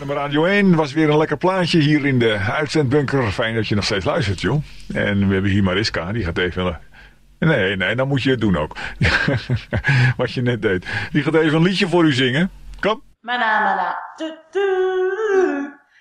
Maar Radio 1 was weer een lekker plaatje hier in de uitzendbunker. Fijn dat je nog steeds luistert, joh. En we hebben hier Mariska, die gaat even... Nee, dan moet je het doen ook. Wat je net deed. Die gaat even een liedje voor u zingen. Kom. Mana.